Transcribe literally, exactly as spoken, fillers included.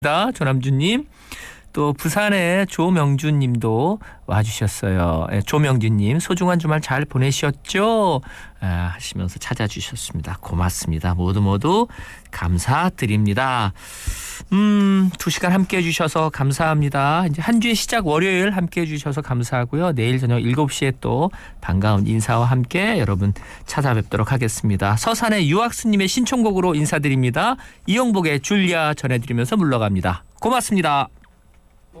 조남준님, 또 부산의 조명준님도 와주셨어요. 네, 조명준님 소중한 주말 잘 보내셨죠? 아, 하시면서 찾아주셨습니다. 고맙습니다. 모두 모두 감사드립니다. 음, 두 시간 함께해 주셔서 감사합니다. 이제 한 주의 시작 월요일 함께해 주셔서 감사하고요. 내일 저녁 일곱 시에 또 반가운 인사와 함께 여러분 찾아뵙도록 하겠습니다. 서산의 유학수님의 신청곡으로 인사드립니다. 이용복의 줄리아 전해드리면서 물러갑니다. 고맙습니다.